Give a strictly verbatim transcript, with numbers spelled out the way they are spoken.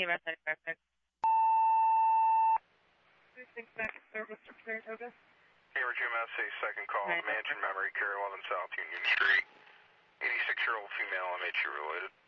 Westside Traffic. Thanks back to service for Saratoga. Hammer G M S, a second call, Right. Mansion Memory Care, eleven South Union Street. eighty-six-year-old female, M H U related.